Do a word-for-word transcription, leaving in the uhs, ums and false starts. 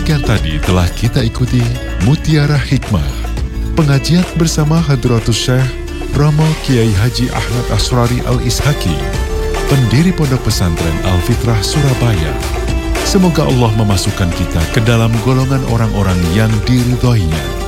Demikian tadi telah kita ikuti Mutiara Hikmah, pengajian bersama Hadratus Syekh Romo Kiai Haji Ahmad Asrari Al-Ishaki, pendiri Pondok Pesantren Al-Fitrah Surabaya. Semoga Allah memasukkan kita ke dalam golongan orang-orang yang diridhoinya.